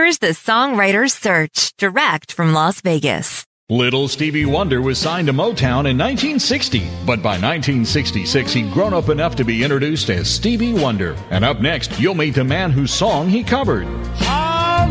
Here's the Songwriter's Search, direct from Las Vegas. Little Stevie Wonder was signed to Motown in 1960, but by 1966 he'd grown up enough to be introduced as Stevie Wonder. And up next, you'll meet the man whose song he covered.